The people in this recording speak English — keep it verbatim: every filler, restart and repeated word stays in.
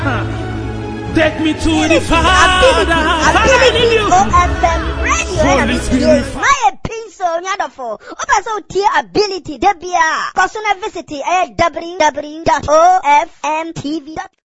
Take me to the Father. Ability O F M radio. Holy Spirit. My pinso nyadofo. Opa so tie ability debia. Personal visit w w w dot o f m t v dot com.